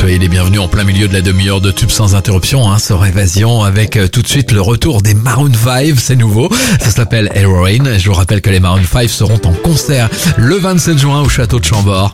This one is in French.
soyez les bienvenus en plein milieu de la demi-heure de tube sans interruption, sur Évasion, avec tout de suite le retour des Maroon 5, c'est nouveau, ça s'appelle Heroin. Je vous rappelle que les Maroon 5 seront en concert le 27 juin au château de Chambord.